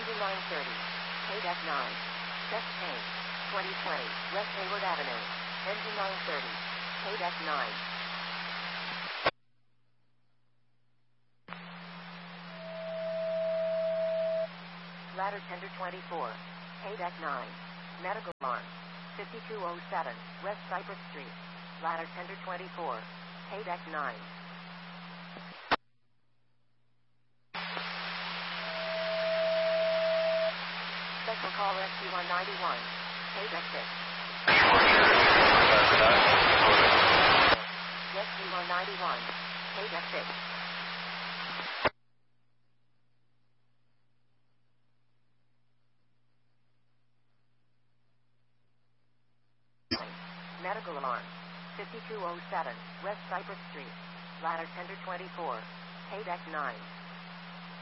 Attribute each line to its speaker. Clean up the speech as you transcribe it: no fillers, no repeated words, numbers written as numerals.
Speaker 1: Engine 930. Paydeck 9. Chest Paint. 2020. West Hayward Avenue. Engine 930. Paydeck 9. Ladder Tender 24. Paydeck 9. Medical Alarm. 5207 West Cypress Street. Ladder Tender 24. Paydeck 9. Special call Rescue 191. Paydeck 6. Rescue 191. Paydeck 6. Medical Alarm. 5207 West Cypress Street. Ladder Tender 24. Paydeck 9.